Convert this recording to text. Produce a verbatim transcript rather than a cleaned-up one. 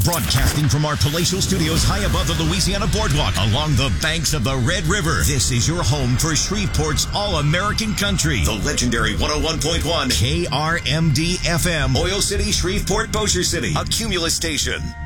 Broadcasting from our palatial studios high above the Louisiana Boardwalk along the banks of the Red River. This is your home for Shreveport's All-American Country. The legendary one oh one point one K R M D F M. Oil City, Shreveport, Bossier City. A Cumulus station.